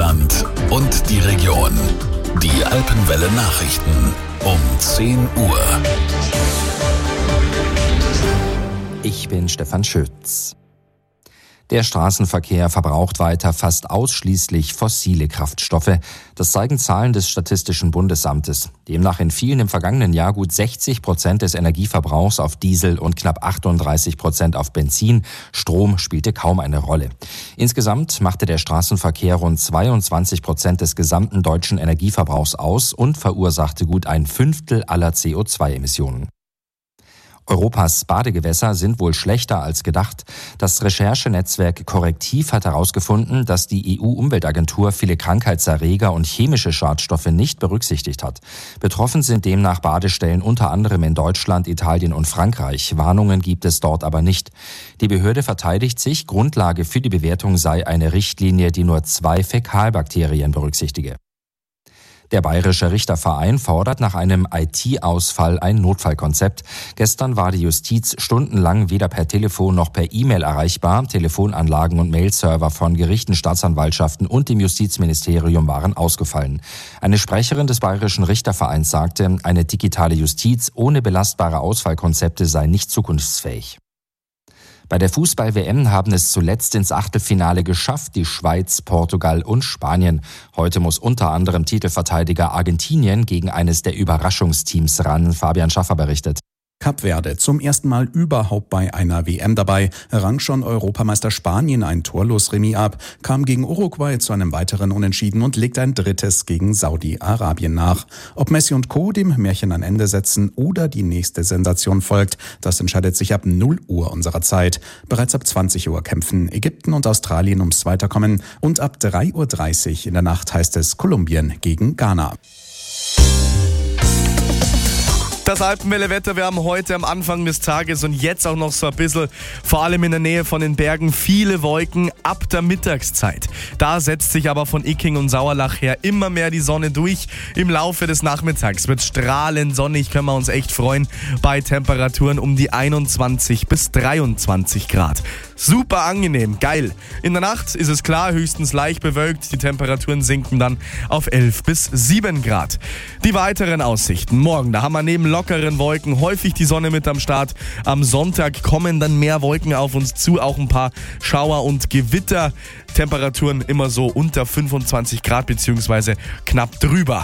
Land und die Region. Die Alpenwelle Nachrichten um 10 Uhr. Ich bin Stefan Schütz. Der Straßenverkehr verbraucht weiter fast ausschließlich fossile Kraftstoffe. Das zeigen Zahlen des Statistischen Bundesamtes. Demnach entfielen im vergangenen Jahr gut 60% des Energieverbrauchs auf Diesel und knapp 38% auf Benzin. Strom spielte kaum eine Rolle. Insgesamt machte der Straßenverkehr rund 22% des gesamten deutschen Energieverbrauchs aus und verursachte gut ein Fünftel aller CO2-Emissionen. Europas Badegewässer sind wohl schlechter als gedacht. Das Recherchenetzwerk Korrektiv hat herausgefunden, dass die EU-Umweltagentur viele Krankheitserreger und chemische Schadstoffe nicht berücksichtigt hat. Betroffen sind demnach Badestellen unter anderem in Deutschland, Italien und Frankreich. Warnungen gibt es dort aber nicht. Die Behörde verteidigt sich, Grundlage für die Bewertung sei eine Richtlinie, die nur 2 Fäkalbakterien berücksichtige. Der Bayerische Richterverein fordert nach einem IT-Ausfall ein Notfallkonzept. Gestern war die Justiz stundenlang weder per Telefon noch per E-Mail erreichbar. Telefonanlagen und Mailserver von Gerichten, Staatsanwaltschaften und dem Justizministerium waren ausgefallen. Eine Sprecherin des Bayerischen Richtervereins sagte, eine digitale Justiz ohne belastbare Ausfallkonzepte sei nicht zukunftsfähig. Bei der Fußball-WM haben es zuletzt ins Achtelfinale geschafft die Schweiz, Portugal und Spanien. Heute muss unter anderem Titelverteidiger Argentinien gegen eines der Überraschungsteams ran. Fabian Schaffer berichtet. Kap Verde zum ersten Mal überhaupt bei einer WM dabei, rang schon Europameister Spanien ein torlos Remis ab, kam gegen Uruguay zu einem weiteren Unentschieden und legt ein drittes gegen Saudi-Arabien nach. Ob Messi und Co. dem Märchen ein Ende setzen oder die nächste Sensation folgt, das entscheidet sich ab 0 Uhr unserer Zeit. Bereits ab 20 Uhr kämpfen Ägypten und Australien ums Weiterkommen und ab 3:30 Uhr in der Nacht heißt es Kolumbien gegen Ghana. Das Alpenwelle-Wetter, wir haben heute am Anfang des Tages und jetzt auch noch so ein bisschen, vor allem in der Nähe von den Bergen, viele Wolken ab der Mittagszeit. Da setzt sich aber von Icking und Sauerlach her immer mehr die Sonne durch. Im Laufe des Nachmittags wird strahlend sonnig, können wir uns echt freuen, bei Temperaturen um die 21 bis 23 Grad. Super angenehm, geil. In der Nacht ist es klar, höchstens leicht bewölkt. Die Temperaturen sinken dann auf 11 bis 7 Grad. Die weiteren Aussichten. Morgen, da haben wir neben lockeren Wolken häufig die Sonne mit am Start. Am Sonntag kommen dann mehr Wolken auf uns zu, auch ein paar Schauer und Gewitter. Temperaturen immer so unter 25 Grad bzw. knapp drüber.